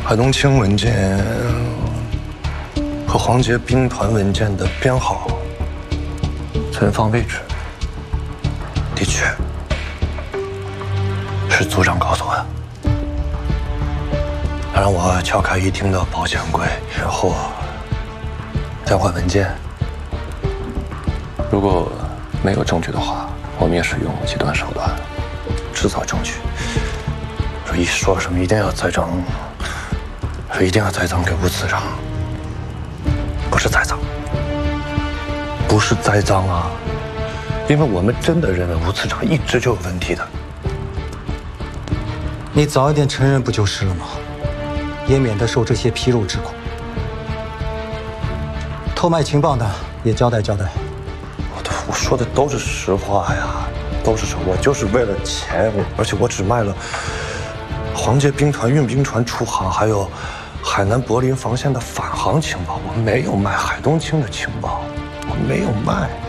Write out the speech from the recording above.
海东青文件和黄杰兵团文件的编号、存放位置，的确是组长告诉我的。他让我撬开一厅的保险柜，然后再换文件。如果没有证据的话，我们也是用极端手段制造证据。说一说什么一定要栽赃，说一定要栽赃给吴次长，不是栽赃，不是栽赃啊！因为我们真的认为吴次长一直就有问题的。 你早一点承认不就是了吗？也免得受这些皮肉之苦。偷卖情报的也交代交代。 我说的都是实话呀，都是实话。我就是为了钱，而且我只卖了黄界兵团运兵船出航，还有海南柏林防线的返航情报，我没有卖海东青的情报，我没有卖。